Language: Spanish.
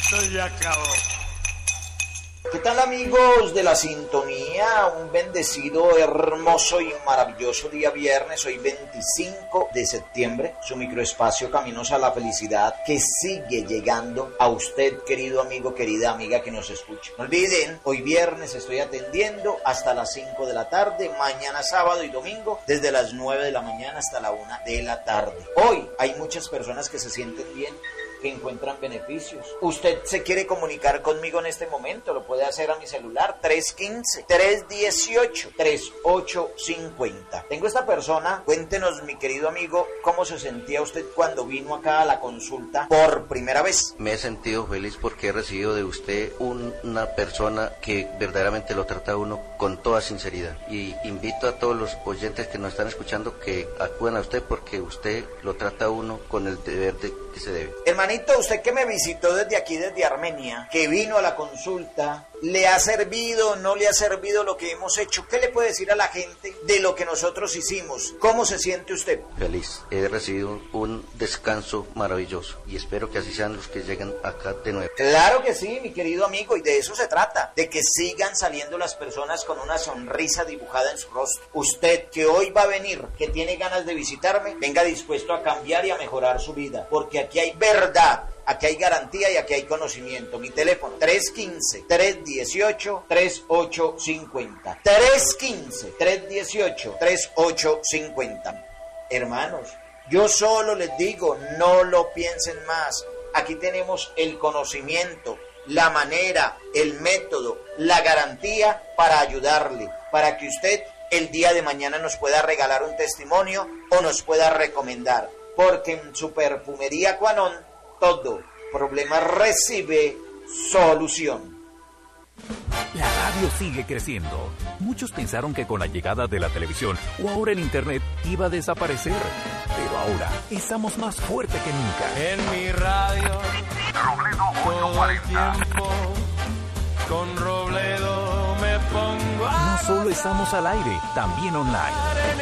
Esto ya acabó. ¿Qué tal, amigos de la sintonía? Un bendecido, hermoso y maravilloso día viernes, hoy 25 de septiembre, su microespacio Caminos a la Felicidad que sigue llegando a usted, querido amigo, querida amiga que nos escucha. No olviden, hoy viernes estoy atendiendo hasta las 5 de la tarde, mañana sábado y domingo desde las 9 de la mañana hasta la 1 de la tarde. Hoy hay muchas personas que se sienten bien, que encuentran beneficios. Usted se quiere comunicar conmigo en este momento, lo puede hacer a mi celular 315-318-3850. Tengo esta persona, cuéntenos, mi querido amigo, cómo se sentía usted cuando vino acá a la consulta por primera vez. Me he sentido feliz porque he recibido de usted una persona que verdaderamente lo trata a uno con toda sinceridad, y invito a todos los oyentes que nos están escuchando que acudan a usted porque usted lo trata a uno con el deber que se debe. Hermanito, usted que me visitó desde aquí, desde Armenia, que vino a la consulta, ¿le ha servido, no le ha servido lo que hemos hecho? ¿Qué le puede decir a la gente de lo que nosotros hicimos? ¿Cómo se siente usted? Feliz. He recibido un descanso maravilloso y espero que así sean los que lleguen acá de nuevo. Claro que sí, mi querido amigo, y de eso se trata, de que sigan saliendo las personas con una sonrisa dibujada en su rostro. Usted que hoy va a venir, que tiene ganas de visitarme, venga dispuesto a cambiar y a mejorar su vida, porque aquí hay verdad, aquí hay garantía y aquí hay conocimiento. Mi teléfono 315-318-3850. 315-318-3850. Hermanos, yo solo les digo, no lo piensen más. Aquí tenemos el conocimiento, la manera, el método, la garantía para ayudarle, para que usted el día de mañana nos pueda regalar un testimonio o nos pueda recomendar. Porque en su perfumería Quanon, todo problema recibe solución. La radio sigue creciendo. Muchos pensaron que con la llegada de la televisión o ahora el internet iba a desaparecer. Pero ahora estamos más fuerte que nunca. En mi radio, Robledo todo el tiempo, con Robledo me pongo a... No solo estamos al aire, también online.